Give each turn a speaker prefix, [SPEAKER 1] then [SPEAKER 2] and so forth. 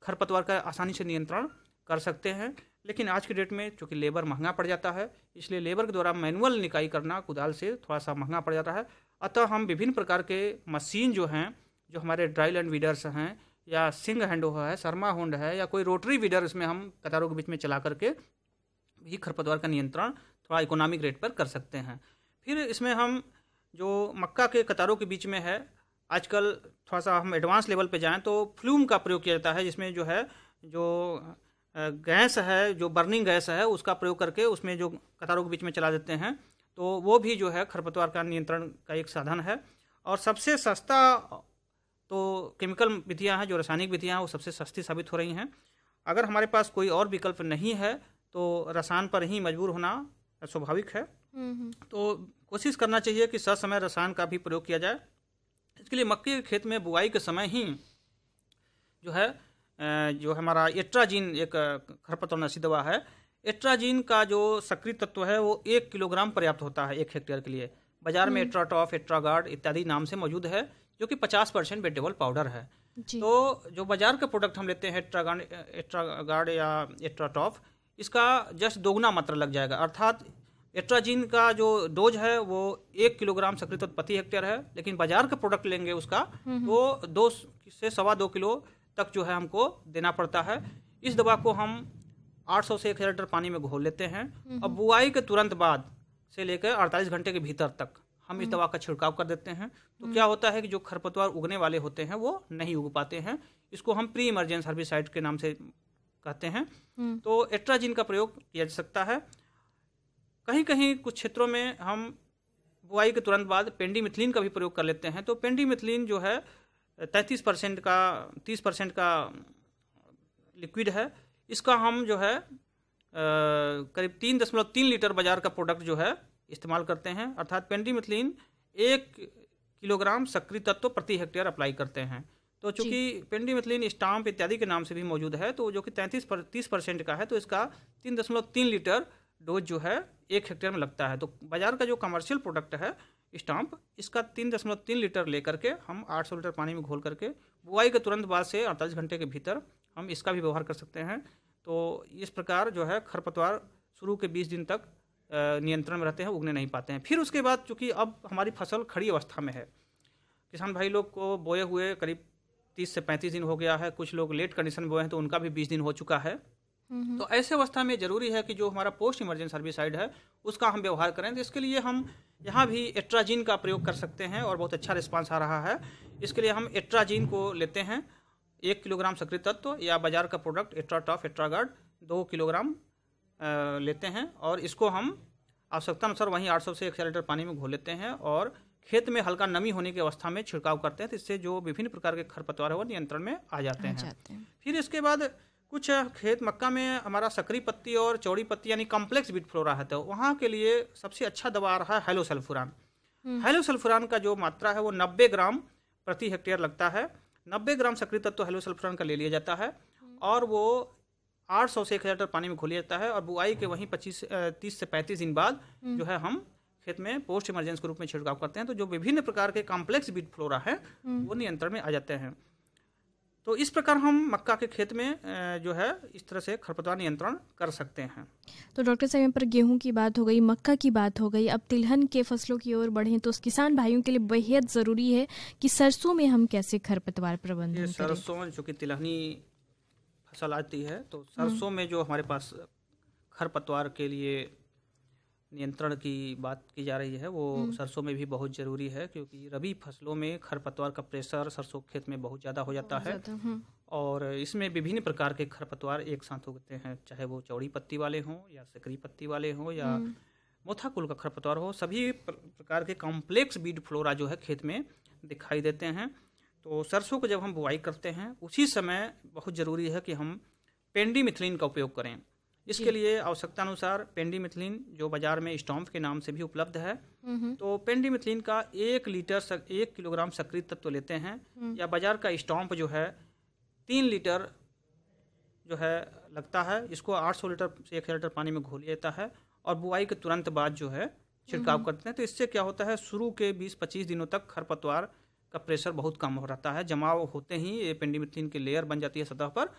[SPEAKER 1] खरपतवार का आसानी से नियंत्रण कर सकते हैं। लेकिन आज की डेट में चूँकि लेबर महंगा पड़ जाता है, इसलिए लेबर के द्वारा मैनुअल निकाई करना कुदाल से थोड़ा सा महंगा पड़ जाता है। अतः हम विभिन्न प्रकार के मशीन जो हैं, जो हमारे ड्राई लैंड वीडर्स हैं, या सिंग हैंडो है, शर्मा होंड है, या कोई रोटरी वीडर, इसमें हम कतारों के बीच में चला करके भी खरपतवार का नियंत्रण थोड़ा इकोनॉमिक रेट पर कर सकते हैं। फिर इसमें हम जो मक्का के कतारों के बीच में है, आजकल थोड़ा सा हम एडवांस लेवल पे जाएं तो फ्लूम का प्रयोग किया जाता है, जिसमें जो है जो गैस है, जो बर्निंग गैस है, उसका प्रयोग करके उसमें जो कतारों के बीच में चला देते हैं, तो वो भी जो है खरपतवार का नियंत्रण का एक साधन है। और सबसे सस्ता तो केमिकल विधियां हैं, जो रासायनिक विधियां हैं, वो सबसे सस्ती साबित हो रही हैं। अगर हमारे पास कोई और विकल्प नहीं है तो रसायन पर ही मजबूर होना स्वाभाविक है। तो कोशिश करना चाहिए कि ससमय रसायन का भी प्रयोग किया जाए। इसके लिए मक्के के खेत में बुआई के समय ही जो है जो हमारा एट्राजीन एक खरपतवारनाशी दवा है, एट्राजीन का जो सक्रिय तत्व है वो 1 किलोग्राम पर्याप्त होता है 1 हेक्टेयर के लिए। बाजार में एट्राटॉफ, एट्रागार्ड इत्यादि नाम से मौजूद है, जो कि 50% वेटेबल पाउडर है। तो जो बाजार का प्रोडक्ट हम लेते हैं एट्रागार्ड या एट्राटॉफ, इसका जस्ट दोगुना मात्रा लग जाएगा। अर्थात एट्राजीन का जो डोज है वो 1 किलोग्राम सक्रिय तत्व प्रति हेक्टेयर है, लेकिन बाजार का प्रोडक्ट लेंगे उसका तो 2 से 2.25 किलो तक जो है हमको देना पड़ता है। इस दवा को हम 800 से 1000 लीटर पानी में घोल लेते हैं, और बुआई के तुरंत बाद से लेकर 48 घंटे के भीतर तक हम इस दवा का छिड़काव कर देते हैं। तो क्या होता है कि जो खरपतवार उगने वाले होते हैं वो नहीं उग पाते हैं। इसको हम प्री इमरजेंस हर्बिसाइड के नाम से कहते हैं। तो एट्राजीन का प्रयोग किया जा सकता है। कहीं कहीं कुछ क्षेत्रों में हम बुआई के तुरंत बाद पेंडीमिथिलीन का भी प्रयोग कर लेते हैं। तो पेंडीमिथिलीन जो है 30% का लिक्विड है। इसका हम जो है करीब 3.3 लीटर बाजार का प्रोडक्ट जो है इस्तेमाल करते हैं। अर्थात पेंडीमिथिलीन 1 किलोग्राम सक्रिय तत्व प्रति हेक्टेयर अप्लाई करते हैं। तो चूंकि पेंडीमिथिलीन स्टाम्प इत्यादि के नाम से भी मौजूद है, तो जो कि 30% का है, तो इसका 3.3 लीटर डोज जो है 1 हेक्टेयर में लगता है। तो बाजार का जो कमर्शियल प्रोडक्ट है स्टाम्प, इसका 3.3 लीटर लेकर के हम 800 लीटर पानी में घोल करके बुआई के तुरंत बाद से 48 घंटे के भीतर हम इसका भी व्यवहार कर सकते हैं। तो इस प्रकार जो है खरपतवार शुरू के 20 दिन तक नियंत्रण में रहते हैं, उगने नहीं पाते हैं। फिर उसके बाद चूँकि अब हमारी फसल खड़ी अवस्था में है, किसान भाई लोग को बोए हुए करीब 30 से 35 दिन हो गया है, कुछ लोग लेट कंडीशन में बोए हैं तो उनका भी 20 दिन हो चुका है। तो ऐसे अवस्था में ज़रूरी है कि जो हमारा पोस्ट इमरजेंसी हर्बिसाइड है उसका हम व्यवहार करें। तो इसके लिए हम यहाँ भी एट्राजीन का प्रयोग कर सकते हैं और बहुत अच्छा रिस्पांस आ रहा है। इसके लिए हम एट्राजीन को लेते हैं 1 किलोग्राम सक्रिय तत्व, या बाजार का प्रोडक्ट एट्राटॉफ, एट्रागार्ड 2 किलोग्राम लेते हैं, और इसको हम आवश्यकता अनुसार वहीं 800 से 1000 लीटर पानी में घोल लेते हैं और खेत में हल्का नमी होने की अवस्था में छिड़काव करते हैं। तो इससे जो विभिन्न प्रकार के खरपतवार है वो नियंत्रण में आ जाते हैं। फिर इसके बाद कुछ खेत मक्का में हमारा सकरी पत्ती और चौड़ी पत्ती यानी कॉम्प्लेक्स बीट फ्लोरा है, तो वहाँ के लिए सबसे अच्छा दवा आ रहा है हेलोसल्फुरान। हेलोसल्फुरान का जो मात्रा है वो 90 ग्राम प्रति हेक्टेयर लगता है। 90 ग्राम सक्रिय तत्व हेलोसल्फुरान का ले लिया जाता है और वो 800 से 1000 लीटर पानी में घोल लिया जाता है, और बुआई के वहीं 30 से 35 दिन बाद जो है हम खेत में पोस्ट इमरजेंसी के रूप में छिड़काव करते हैं। तो जो विभिन्न प्रकार के कॉम्प्लेक्स बीट फ्लोरा है वो नियंत्रण में आ जाते हैं। तो इस प्रकार हम मक्का के खेत में जो है इस तरह से खरपतवार नियंत्रण कर सकते हैं।
[SPEAKER 2] तो डॉक्टर साहब, यहाँ पर गेहूं की बात हो गई, मक्का की बात हो गई, अब तिलहन के फसलों की ओर बढ़ें तो किसान भाइयों के लिए बेहद ज़रूरी है कि सरसों में हम कैसे खरपतवार प्रबंधन करें।
[SPEAKER 1] सरसों जो कि तिलहनी फसल आती है, तो सरसों में जो हमारे पास खरपतवार के लिए नियंत्रण की बात की जा रही है वो सरसों में भी बहुत ज़रूरी है, क्योंकि रबी फसलों में खरपतवार का प्रेशर सरसों खेत में बहुत ज़्यादा हो जाता है। और इसमें विभिन्न प्रकार के खरपतवार एक साथ उगते हैं, चाहे वो चौड़ी पत्ती वाले हों या सकरी पत्ती वाले हों या मोथा कुल का खरपतवार हो। सभी प्रकार के कॉम्प्लेक्स बीड फ्लोरा जो है खेत में दिखाई देते हैं। तो सरसों को जब हम बुआई करते हैं उसी समय बहुत ज़रूरी है कि हम पेंडीमिथिलीन का उपयोग करें। इसके लिए आवश्यकता अनुसार पेंडीमिथिलीन जो बाजार में स्टॉम्प के नाम से भी उपलब्ध है, तो पेंडीमिथिलीन का 1 किलोग्राम सक्रिय तत्व लेते हैं, या बाजार का स्टॉम्प जो है 3 लीटर जो है लगता है। इसको 800 लीटर से 1000 लीटर पानी में घोल लिया जाता है और बुआई के तुरंत बाद जो है छिड़काव करते हैं। तो इससे क्या होता है, शुरू के 20-25 दिनों तक खरपतवार का प्रेशर बहुत कम हो रहता है। जमाव होते ही ये पेंडीमिथिलीन की लेयर बन जाती है सतह पर